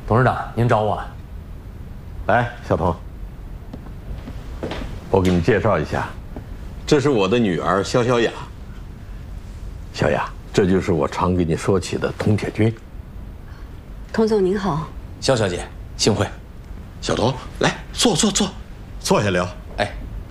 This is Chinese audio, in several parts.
董事长，您找我。 来，小童，我给你介绍一下，这是我的女儿肖小雅。小雅，这就是我常给你说起的童铁军。 童总您好。 肖小姐，幸会。 小童，来坐下聊。 哎，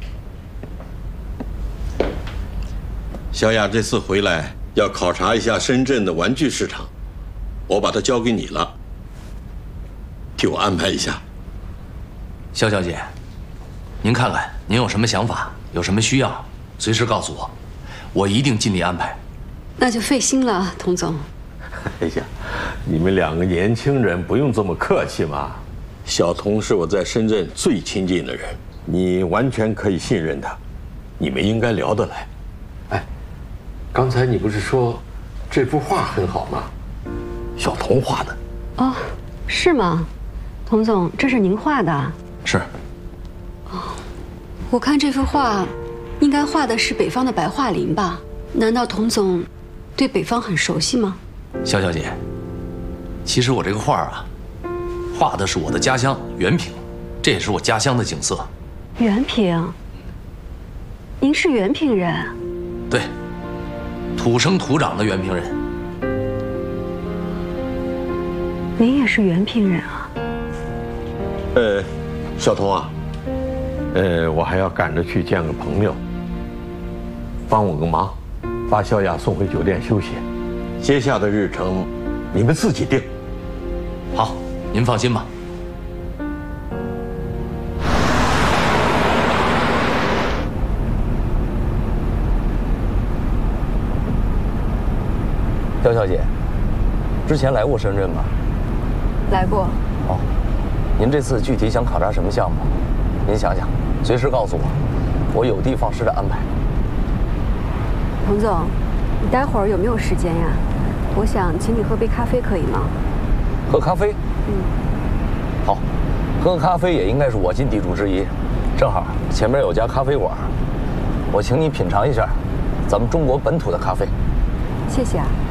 小雅这次回来要考察一下深圳的玩具市场，我把它交给你了，替我安排一下。 肖小姐，您看看您有什么想法，有什么需要，随时告诉我，我一定尽力安排。 那就费心了，童总。 哎呀，你们两个年轻人不用这么客气嘛。小童是我在深圳最亲近的人，你完全可以信任他，你们应该聊得来。哎，刚才你不是说这幅画很好吗？小童画的。 哦，是吗？童总，这是您画的？ 是。 哦，我看这幅画，应该画的是北方的白桦林吧？难道童总对北方很熟悉吗？ 肖小姐，其实我这个画啊，画的是我的家乡原平，这也是我家乡的景色。 原平？您是原平人？ 对，土生土长的原平人。 您也是原平人啊？ 小童啊，我还要赶着去见个朋友，帮我个忙，把小雅送回酒店休息。接下的日程，你们自己定。 好，您放心吧。 肖小姐，之前来过深圳吗？ 来过。 哦，您这次具体想考察什么项目？您想想，随时告诉我，我有的放矢的安排。 童总，你待会儿有没有时间呀？我想请你喝杯咖啡，可以吗？ 喝咖啡？好，喝咖啡也应该是我尽地主之谊。正好前面有家咖啡馆，我请你品尝一下咱们中国本土的咖啡。 谢谢啊。